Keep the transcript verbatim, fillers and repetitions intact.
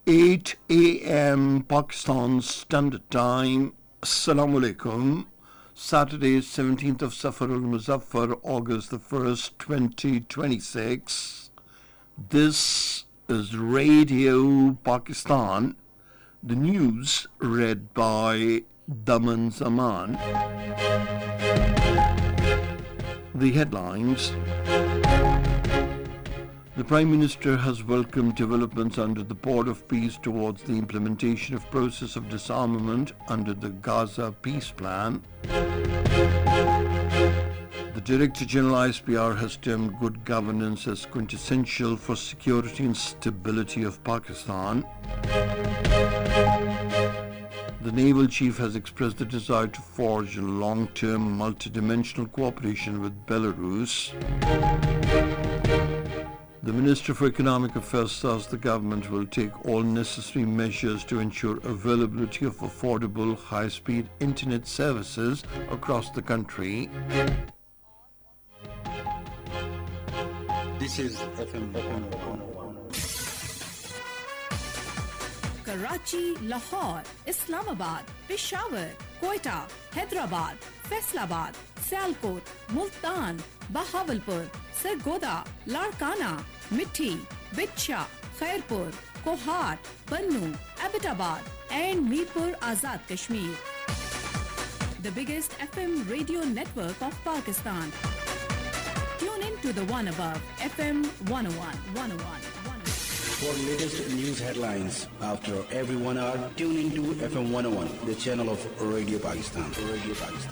eight a.m. Pakistan Standard Time. Assalamu alaikum. Saturday, seventeenth of Safar al-Muzaffar, August the first, twenty twenty-six. This is Radio Pakistan. The news read by Daman Zaman. The headlines. The Prime Minister has welcomed developments under the Board of Peace towards the implementation of process of disarmament under the Gaza Peace Plan. The Director General I S P R has termed good governance as quintessential for security and stability of Pakistan. The Naval Chief has expressed the desire to forge a long-term multidimensional cooperation with Belarus. The Minister for Economic Affairs says the government will take all necessary measures to ensure availability of affordable, high-speed internet services across the country. This is F M Karachi, Lahore, Islamabad, Peshawar, Quetta, Hyderabad, Faisalabad, Sialkot, Multan, Bahawalpur, Sargodha, Larkana, Mithi, Bitcha, Khairpur, Kohat, Bannu, Abbottabad and Mirpur Azad Kashmir. The biggest F M radio network of Pakistan. Tune in to the one above, F M one oh one, one oh one, one oh one. For latest news headlines after every one hour, tune into F M one oh one, the channel of Radio Pakistan. Radio Pakistan.